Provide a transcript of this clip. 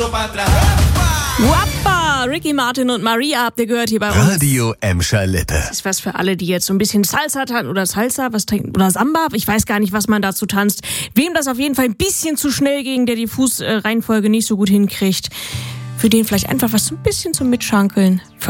Wappa! Ricky Martin und Maria habt ihr gehört hier bei uns. Radio Emscher Lippe. Das ist was für alle, die jetzt so ein bisschen Salsa tanzen oder Salsa, was trinken, oder Samba. Ich weiß gar nicht, was man dazu tanzt. Wem das auf jeden Fall ein bisschen zu schnell ging, der die Fußreihenfolge nicht so gut hinkriegt, für den vielleicht einfach was so ein bisschen zum Mitschankeln. Für